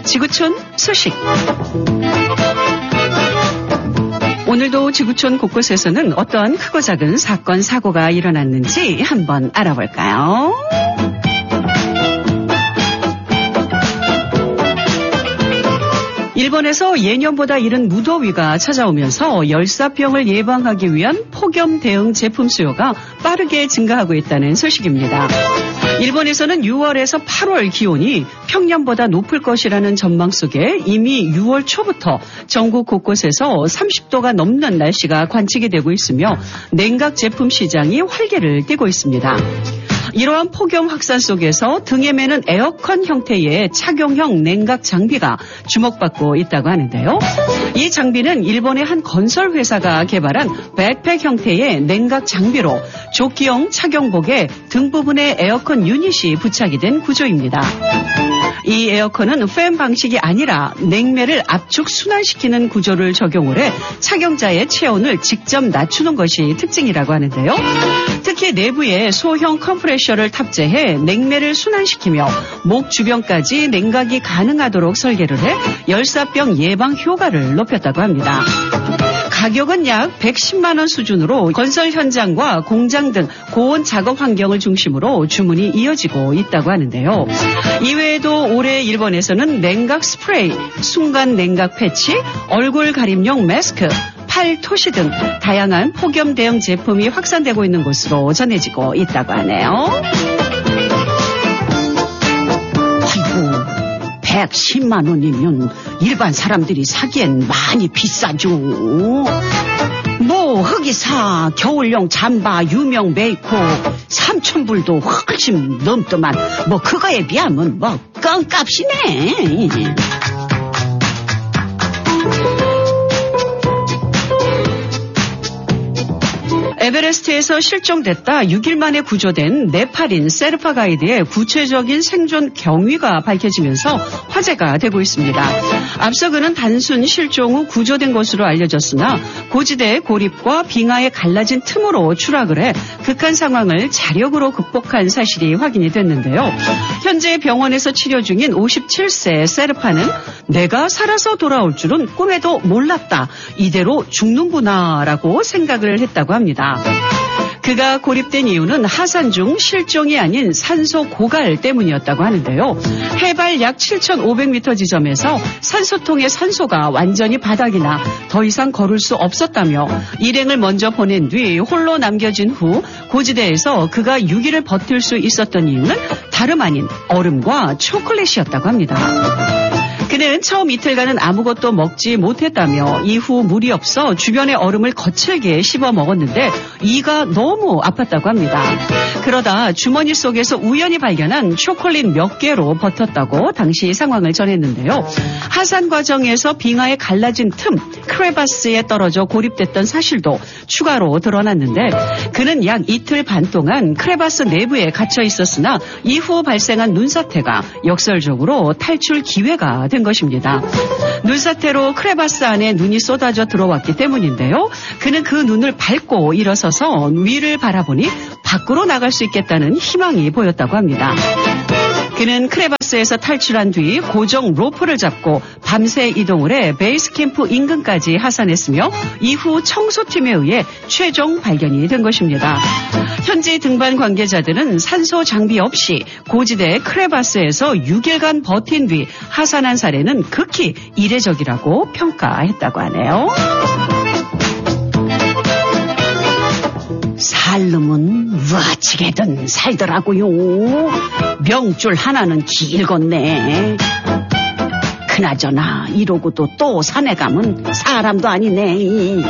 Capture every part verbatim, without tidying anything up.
지구촌 소식. 오늘도 지구촌 곳곳에서는 어떤 크고 작은 사건, 사고가 일어났는지 한번 알아볼까요? 일본에서 예년보다 이른 무더위가 찾아오면서 열사병을 예방하기 위한 폭염 대응 제품 수요가 빠르게 증가하고 있다는 소식입니다. 일본에서는 유월에서 팔월 기온이 평년보다 높을 것이라는 전망 속에 이미 유월 초부터 전국 곳곳에서 삼십 도가 넘는 날씨가 관측이 되고 있으며 냉각 제품 시장이 활개를 띠고 있습니다. 이러한 폭염 확산 속에서 등에 매는 에어컨 형태의 착용형 냉각 장비가 주목받고 있다고 하는데요. 이 장비는 일본의 한 건설 회사가 개발한 백팩 형태의 냉각 장비로 조끼형 착용복에 등 부분에 에어컨 유닛이 부착이 된 구조입니다. 이 에어컨은 팬 방식이 아니라 냉매를 압축 순환시키는 구조를 적용을 해 착용자의 체온을 직접 낮추는 것이 특징이라고 하는데요. 특히 내부에 소형 컴프레셔를 탑재해 냉매를 순환시키며 목 주변까지 냉각이 가능하도록 설계를 해 열사병 예방 효과를 높였다고 합니다. 가격은 약 백십만 원 수준으로 건설 현장과 공장 등 고온 작업 환경을 중심으로 주문이 이어지고 있다고 하는데요. 이외에도 올해 일본에서는 냉각 스프레이, 순간 냉각 패치, 얼굴 가림용 마스크, 팔 토시 등 다양한 폭염 대응 제품이 확산되고 있는 것으로 전해지고 있다고 하네요. 아이고. 백십만 원이면 일반 사람들이 사기엔 많이 비싸죠. 뭐 흑이사, 겨울용 잠바, 유명 메이크업 삼천 불도 훨씬 넘더만 뭐 그거에 비하면 뭐 껌값이네. 에베레스트에서 실종됐다 육 일 만에 구조된 네팔인 세르파 가이드의 구체적인 생존 경위가 밝혀지면서 화제가 되고 있습니다. 앞서 그는 단순 실종 후 구조된 것으로 알려졌으나 고지대의 고립과 빙하에 갈라진 틈으로 추락을 해 극한 상황을 자력으로 극복한 사실이 확인이 됐는데요. 현재 병원에서 치료 중인 오십칠 세 세르파는 내가 살아서 돌아올 줄은 꿈에도 몰랐다. 이대로 죽는구나라고 생각을 했다고 합니다. 그가 고립된 이유는 하산 중 실종이 아닌 산소 고갈 때문이었다고 하는데요. 해발 약 칠천오백 미터 지점에서 산소통의 산소가 완전히 바닥이 나 더 이상 걸을 수 없었다며 일행을 먼저 보낸 뒤 홀로 남겨진 후 고지대에서 그가 육 일을 버틸 수 있었던 이유는 다름 아닌 얼음과 초콜릿이었다고 합니다. 그는 처음 이틀간은 아무것도 먹지 못했다며 이후 물이 없어 주변의 얼음을 거칠게 씹어 먹었는데 이가 너무 아팠다고 합니다. 그러다 주머니 속에서 우연히 발견한 초콜릿 몇 개로 버텼다고 당시 상황을 전했는데요. 하산 과정에서 빙하에 갈라진 틈, 크레바스에 떨어져 고립됐던 사실도 추가로 드러났는데 그는 약 이틀 반 동안 크레바스 내부에 갇혀 있었으나 이후 발생한 눈사태가 역설적으로 탈출 기회가 된 것입니다. 눈사태로 크레바스 안에 눈이 쏟아져 들어왔기 때문인데요. 그는 그 눈을 밟고 일어서서 위를 바라보니 밖으로 나갈 수 있겠다는 희망이 보였다고 합니다. 그는 크레바스에서 탈출한 뒤 고정 로프를 잡고 밤새 이동을 해 베이스 캠프 인근까지 하산했으며 이후 청소팀에 의해 최종 발견이 된 것입니다. 현지 등반 관계자들은 산소 장비 없이 고지대 크레바스에서 육 일간 버틴 뒤 하산한 사례는 극히 이례적이라고 평가했다고 하네요. 살놈은 어찌게든 살더라고요. 명줄 하나는 길겄네. 그나저나 이러고도 또 산에 가면 사람도 아니네.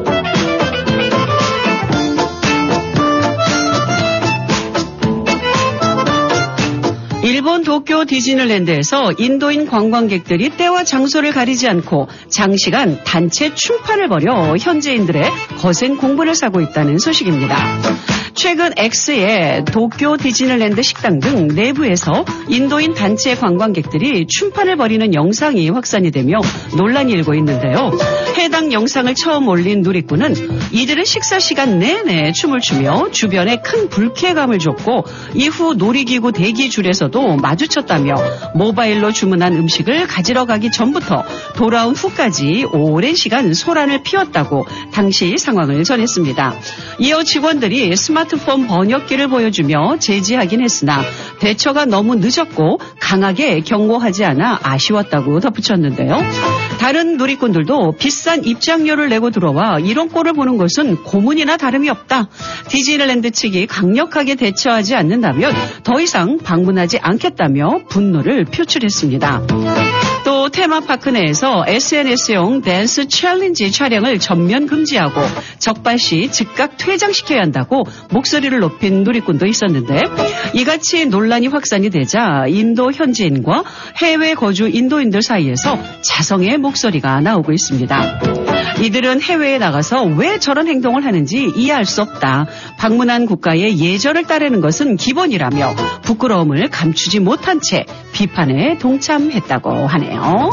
일본 도쿄 디즈니랜드에서 인도인 관광객들이 때와 장소를 가리지 않고 장시간 단체 춤판을 벌여 현지인들의 거센 공분을 사고 있다는 소식입니다. 최근 X의 도쿄 디즈니랜드 식당 등 내부에서 인도인 단체 관광객들이 춤판을 벌이는 영상이 확산이 되며 논란이 일고 있는데요. 해당 영상을 처음 올린 누리꾼은 이들은 식사 시간 내내 춤을 추며 주변에 큰 불쾌감을 줬고 이후 놀이기구 대기줄에서도 마주쳤다며 모바일로 주문한 음식을 가지러 가기 전부터 돌아온 후까지 오랜 시간 소란을 피웠다고 당시 상황을 전했습니다. 이어 직원들이 스마트폰 번역기를 보여주며 제지하긴 했으나 대처가 너무 늦었고 강하게 경고하지 않아 아쉬웠다고 덧붙였는데요. 다른 누리꾼들도 비싼 입장료를 내고 들어와 이런 꼴을 보는 것은 고문이나 다름이 없다. 디즈니랜드 측이 강력하게 대처하지 않는다면 더 이상 방문하지 않겠다며 분노를 표출했습니다. 또 테마파크 내에서 에스엔에스용 댄스 챌린지 촬영을 전면 금지하고 적발 시 즉각 퇴장시켜야 한다고 목소리를 높인 누리꾼도 있었는데 이같이 논란이 확산이 되자 인도 현지인과 해외 거주 인도인들 사이에서 자성의 목소리가 나오고 있습니다. 이들은 해외에 나가서 왜 저런 행동을 하는지 이해할 수 없다. 방문한 국가의 예절을 따르는 것은 기본이라며 부끄러움을 감추지 못한 채 비판에 동참했다고 하네요.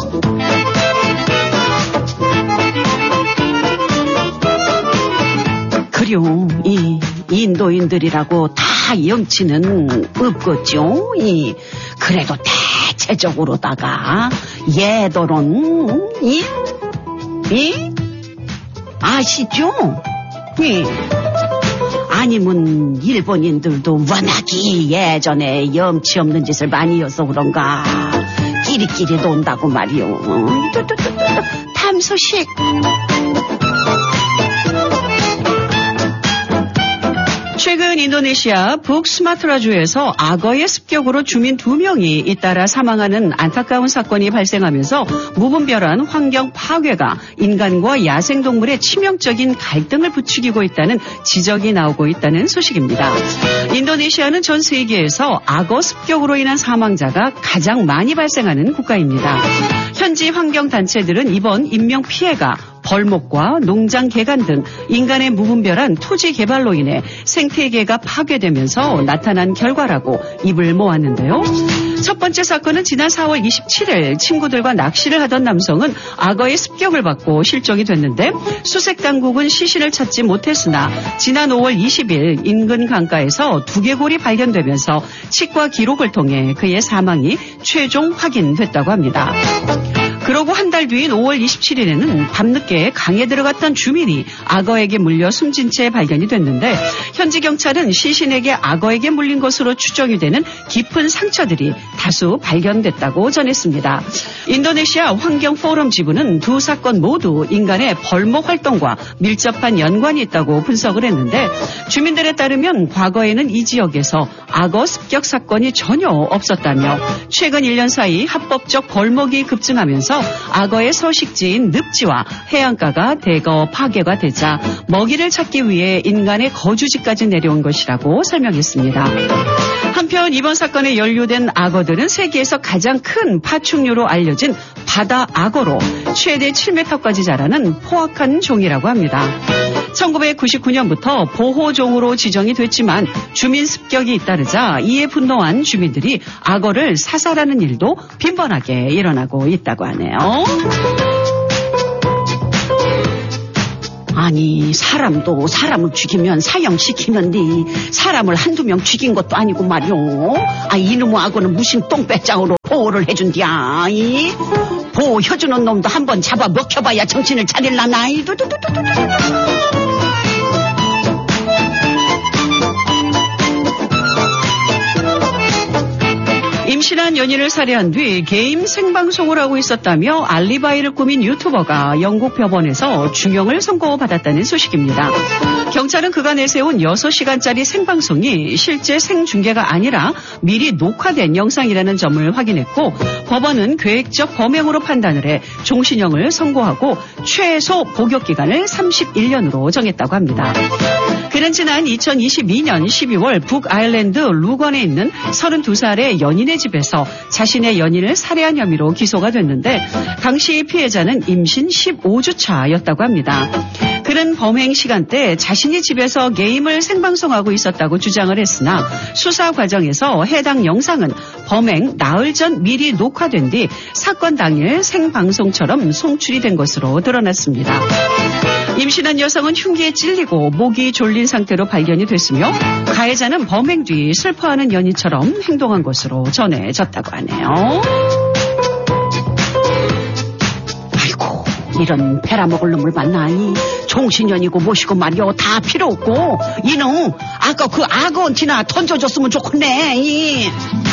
그리고 이 인도인들이라고 다 염치는 없겠죠. 이 그래도 대체적으로다가 예도론 이, 이 아시죠? 이 아니면 일본인들도 워낙이 예전에 염치 없는 짓을 많이 해서 그런가 끼리끼리 논다고 말이요. 탐소식. 최근 인도네시아 북스마트라주에서 악어의 습격으로 주민 두 명이 잇따라 사망하는 안타까운 사건이 발생하면서 무분별한 환경 파괴가 인간과 야생동물의 치명적인 갈등을 부추기고 있다는 지적이 나오고 있다는 소식입니다. 인도네시아는 전 세계에서 악어 습격으로 인한 사망자가 가장 많이 발생하는 국가입니다. 현지 환경단체들은 이번 인명피해가 벌목과 농장 개간 등 인간의 무분별한 토지 개발로 인해 생태계가 파괴되면서 나타난 결과라고 입을 모았는데요. 첫 번째 사건은 지난 사월 이십칠일 친구들과 낚시를 하던 남성은 악어의 습격을 받고 실종이 됐는데 수색당국은 시신을 찾지 못했으나 지난 오월 이십일 인근 강가에서 두개골이 발견되면서 치과 기록을 통해 그의 사망이 최종 확인됐다고 합니다. 그러고 한 달 뒤인 오월 이십칠일에는 밤늦게 강에 들어갔던 주민이 악어에게 물려 숨진 채 발견이 됐는데 현지 경찰은 시신에게 악어에게 물린 것으로 추정이 되는 깊은 상처들이 다수 발견됐다고 전했습니다. 인도네시아 환경포럼 지부는 두 사건 모두 인간의 벌목 활동과 밀접한 연관이 있다고 분석을 했는데 주민들에 따르면 과거에는 이 지역에서 악어 습격 사건이 전혀 없었다며 최근 일 년 사이 합법적 벌목이 급증하면서 악어의 서식지인 늪지와 해안가가 대거 파괴가 되자 먹이를 찾기 위해 인간의 거주지까지 내려온 것이라고 설명했습니다. 한편 이번 사건에 연루된 악어들은 세계에서 가장 큰 파충류로 알려진 바다 악어로 최대 칠 미터까지 자라는 포악한 종이라고 합니다. 천구백구십구년부터 보호종으로 지정이 됐지만 주민 습격이 잇따르자 이에 분노한 주민들이 악어를 사살하는 일도 빈번하게 일어나고 있다고 하네요. 아니 사람도 사람을 죽이면 사형시키는데 사람을 한두 명 죽인 것도 아니고 말이오. 아 이놈의 악어는 무슨 똥배짱으로 보호를 해준디야. 이 보호해주는 놈도 한번 잡아 먹혀봐야 정신을 차릴라나. 임신한 연인을 살해한 뒤 게임 생방송을 하고 있었다며 알리바이를 꾸민 유튜버가 영국 법원에서 중형을 선고받았다는 소식입니다. 경찰은 그가 내세운 여섯 시간짜리 생방송이 실제 생중계가 아니라 미리 녹화된 영상이라는 점을 확인했고 법원은 계획적 범행으로 판단을 해 종신형을 선고하고 최소 복역기간을 삼십일년으로 정했다고 합니다. 그는 지난 이천이십이년 십이월 북아일랜드 루건에 있는 서른두 살의 연인의 집에서 자신의 연인을 살해한 혐의로 기소가 됐는데 당시 피해자는 임신 십오주 차였다고 합니다. 그는 범행 시간대 자신이 집에서 게임을 생방송하고 있었다고 주장을 했으나 수사 과정에서 해당 영상은 범행 나흘 전 미리 녹화된 뒤 사건 당일 생방송처럼 송출이 된 것으로 드러났습니다. 임신한 여성은 흉기에 찔리고 목이 졸린 상태로 발견이 됐으며 가해자는 범행 뒤 슬퍼하는 연인처럼 행동한 것으로 전해졌다고 하네요. 아이고, 이런 베라먹을 놈을 만나. 이 종신연이고 뭐시고 말이오 다 필요 없고 이놈 아까 그 아건티나 던져줬으면 좋겠네. 이.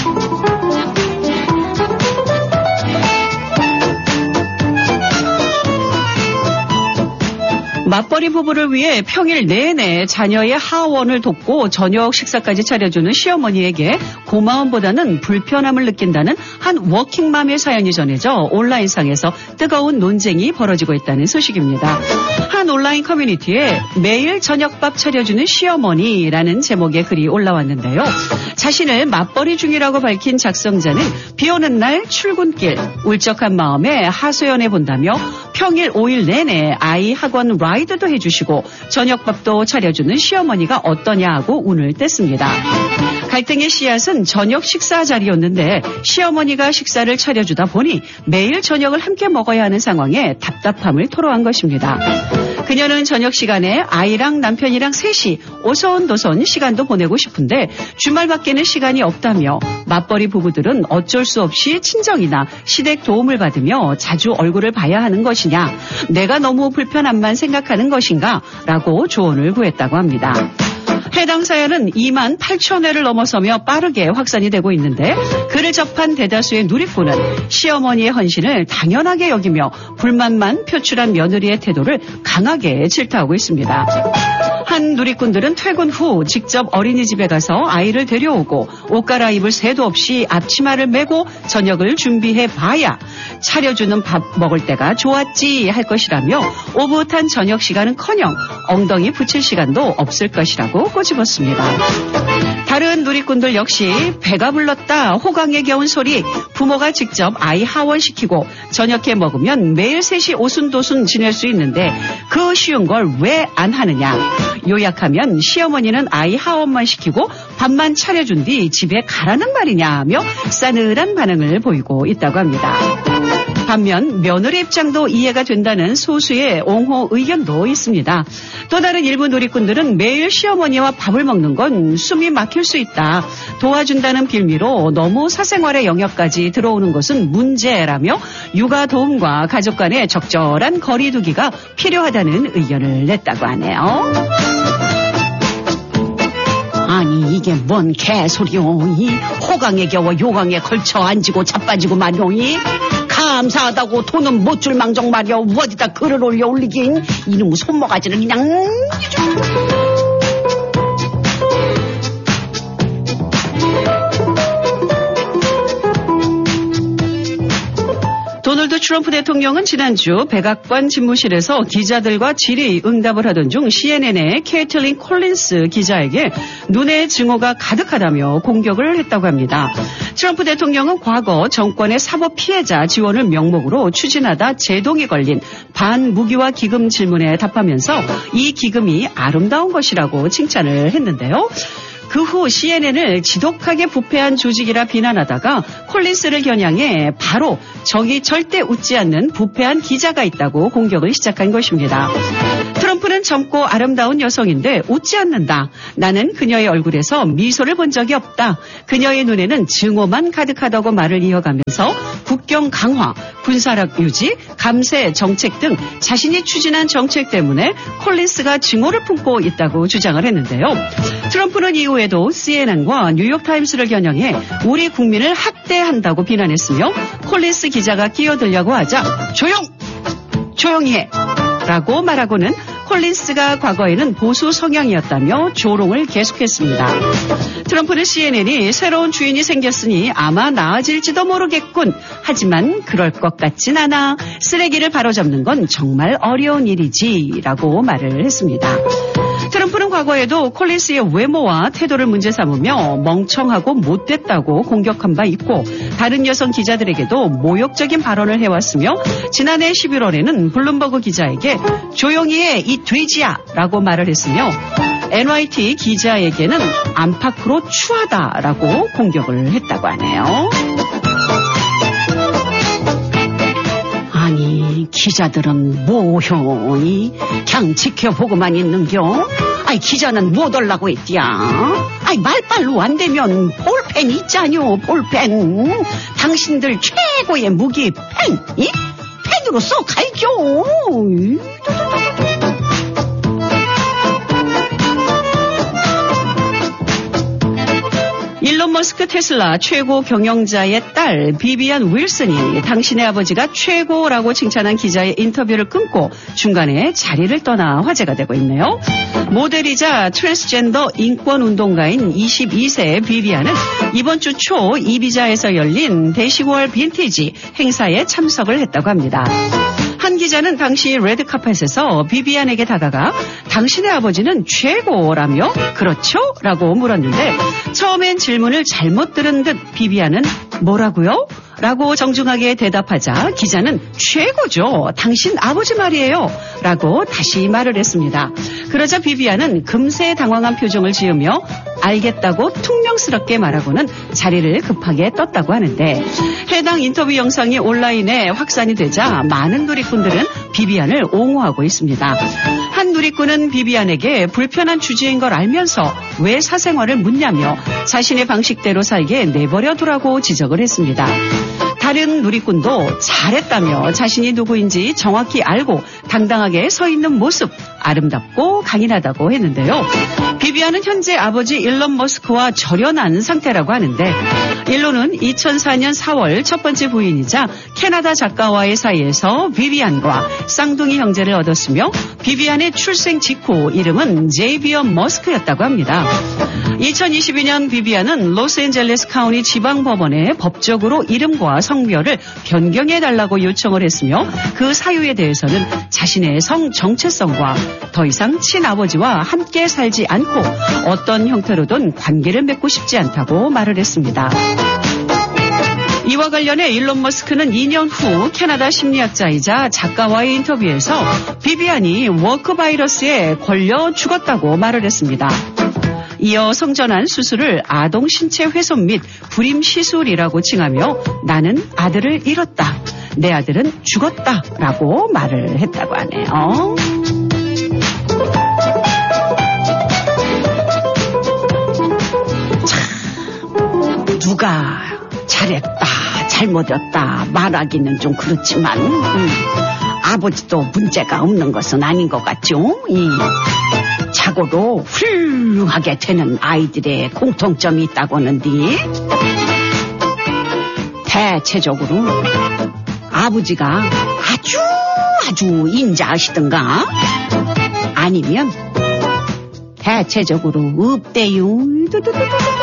맞벌이 부부를 위해 평일 내내 자녀의 하원을 돕고 저녁 식사까지 차려주는 시어머니에게 고마움보다는 불편함을 느낀다는 한 워킹맘의 사연이 전해져 온라인상에서 뜨거운 논쟁이 벌어지고 있다는 소식입니다. 한 온라인 커뮤니티에 매일 저녁밥 차려주는 시어머니라는 제목의 글이 올라왔는데요. 자신을 맞벌이 중이라고 밝힌 작성자는 비오는 날 출근길 울적한 마음에 하소연해 본다며 평일 오 일 내내 아이 학원 라이드도 해주시고 저녁밥도 차려주는 시어머니가 어떠냐고 운을 뗐습니다. 갈등의 씨앗은 저녁 식사 자리였는데 시어머니가 식사를 차려주다 보니 매일 저녁을 함께 먹어야 하는 상황에 답답함을 토로한 것입니다. 그녀는 저녁 시간에 아이랑 남편이랑 셋이 오손도손 시간도 보내고 싶은데 주말밖에는 시간이 없다며 맞벌이 부부들은 어쩔 수 없이 친정이나 시댁 도움을 받으며 자주 얼굴을 봐야 하는 것이냐, 내가 너무 불편함만 생각하는 것인가 라고 조언을 구했다고 합니다. 해당 사연은 이만 팔천 회를 넘어서며 빠르게 확산이 되고 있는데 그를 접한 대다수의 누리꾼은 시어머니의 헌신을 당연하게 여기며 불만만 표출한 며느리의 태도를 강하게 질타하고 있습니다. 한 누리꾼들은 퇴근 후 직접 어린이집에 가서 아이를 데려오고 옷 갈아입을 새도 없이 앞치마를 메고 저녁을 준비해 봐야 차려주는 밥 먹을 때가 좋았지 할 것이라며 오붓한 저녁 시간은커녕 엉덩이 붙일 시간도 없을 것이라고 꼬집었습니다. 다른 누리꾼들 역시 배가 불렀다 호강에 겨운 소리, 부모가 직접 아이 하원시키고 저녁에 먹으면 매일 셋이 오순도순 지낼 수 있는데 그 쉬운 걸 왜 안 하느냐, 요약하면 시어머니는 아이 하원만 시키고 밥만 차려준 뒤 집에 가라는 말이냐며 싸늘한 반응을 보이고 있다고 합니다. 반면 며느리 입장도 이해가 된다는 소수의 옹호 의견도 있습니다. 또 다른 일부 누리꾼들은 매일 시어머니와 밥을 먹는 건 숨이 막힐 수 있다, 도와준다는 빌미로 너무 사생활의 영역까지 들어오는 것은 문제라며 육아 도움과 가족 간의 적절한 거리두기가 필요하다는 의견을 냈다고 하네요. 아니 이게 뭔 개소리요. 이 호강에 겨워 요강에 걸쳐 앉고 자빠지고 말이오. 이 감사하다고 돈은 못 줄 망정 말이오. 어디다 글을 올려 올리긴 이놈의 손모가지를 그냥. 도널드 트럼프 대통령은 지난주 백악관 집무실에서 기자들과 질의응답을 하던 중 씨엔엔의 케이틀린 콜린스 기자에게 눈에 증오가 가득하다며 공격을 했다고 합니다. 트럼프 대통령은 과거 정권의 사법 피해자 지원을 명목으로 추진하다 제동이 걸린 반무기화 기금 질문에 답하면서 이 기금이 아름다운 것이라고 칭찬을 했는데요. 그 후 씨엔엔을 지독하게 부패한 조직이라 비난하다가 콜린스를 겨냥해 바로 적이 절대 웃지 않는 부패한 기자가 있다고 공격을 시작한 것입니다. 트럼프는 젊고 아름다운 여성인데 웃지 않는다. 나는 그녀의 얼굴에서 미소를 본 적이 없다. 그녀의 눈에는 증오만 가득하다고 말을 이어가면서 국경 강화, 군사력 유지, 감세 정책 등 자신이 추진한 정책 때문에 콜린스가 증오를 품고 있다고 주장을 했는데요. 트럼프는 이후에도 씨엔엔과 뉴욕타임스를 겨냥해 우리 국민을 학대한다고 비난했으며 콜린스 기자가 끼어들려고 하자 조용! 조용히 해! 라고 말하고는 콜린스가 과거에는 보수 성향이었다며 조롱을 계속했습니다. 트럼프는 씨엔엔이 새로운 주인이 생겼으니 아마 나아질지도 모르겠군. 하지만 그럴 것 같진 않아. 쓰레기를 바로잡는 건 정말 어려운 일이지 라고 말을 했습니다. 트럼프는 과거에도 콜린스의 외모와 태도를 문제 삼으며 멍청하고 못됐다고 공격한 바 있고 다른 여성 기자들에게도 모욕적인 발언을 해왔으며 지난해 십일월에는 블룸버그 기자에게 조용히 해 이 돼지야 라고 말을 했으며 엔와이티 기자에게는 안팎으로 추하다라고 공격을 했다고 하네요. 아니 기자들은 뭐효이 그냥 지켜보고만 있는겨? 아이 기자는 못 올라고 했디야. 아이 말빨로 안 되면 볼펜 있잖요. 볼펜. 당신들 최고의 무기 펜. 이? 펜으로 쏙 갈겨. 일론 머스크 테슬라 최고 경영자의 딸 비비안 윌슨이 당신의 아버지가 최고라고 칭찬한 기자의 인터뷰를 끊고 중간에 자리를 떠나 화제가 되고 있네요. 모델이자 트랜스젠더 인권운동가인 이십이 세의 비비안은 이번 주 초 이비자에서 열린 대시월 빈티지 행사에 참석을 했다고 합니다. 한 기자는 당시 레드카펫에서 비비안에게 다가가 당신의 아버지는 최고라며 그렇죠? 라고 물었는데 처음엔 질문을 잘못 들은 듯 비비안은 뭐라고요? 라고 정중하게 대답하자 기자는 최고죠. 당신 아버지 말이에요. 라고 다시 말을 했습니다. 그러자 비비안은 금세 당황한 표정을 지으며 알겠다고 퉁명스럽게 말하고는 자리를 급하게 떴다고 하는데 해당 인터뷰 영상이 온라인에 확산이 되자 많은 누리꾼들은 비비안을 옹호하고 있습니다. 한 누리꾼은 비비안에게 불편한 주제인 걸 알면서 왜 사생활을 묻냐며 자신의 방식대로 살게 내버려 두라고 지적을 했습니다. 다른 누리꾼도 잘했다며 자신이 누구인지 정확히 알고 당당하게 서 있는 모습 아름답고 강인하다고 했는데요. 비비안은 현재 아버지 일론 머스크와 절연한 상태라고 하는데 일론은 이천사 년 사월 첫 번째 부인이자 캐나다 작가와의 사이에서 비비안과 쌍둥이 형제를 얻었으며 비비안의 출생 직후 이름은 제이비어 머스크였다고 합니다. 이천이십이 년 비비안은 로스앤젤레스 카운티 지방법원에 법적으로 이름과 성별을 변경해달라고 요청을 했으며 그 사유에 대해서는 자신의 성 정체성과 더 이상 친아버지와 함께 살지 않고 어떤 형태로든 관계를 맺고 싶지 않다고 말을 했습니다. 이와 관련해 일론 머스크는 이 년 후 캐나다 심리학자이자 작가와의 인터뷰에서 비비안이 워크바이러스에 걸려 죽었다고 말을 했습니다. 이어 성전환 수술을 아동 신체 훼손 및 불임 시술이라고 칭하며 나는 아들을 잃었다. 내 아들은 죽었다라고 말을 했다고 하네요. 참 누가 잘했다 잘못했다 말하기는 좀 그렇지만 음, 아버지도 문제가 없는 것은 아닌 것 같죠. 이 자고로 훌륭하게 되는 아이들의 공통점이 있다고 하는데 대체적으로 아버지가 아주 아주 인자하시던가 아니면 대체적으로 없대요.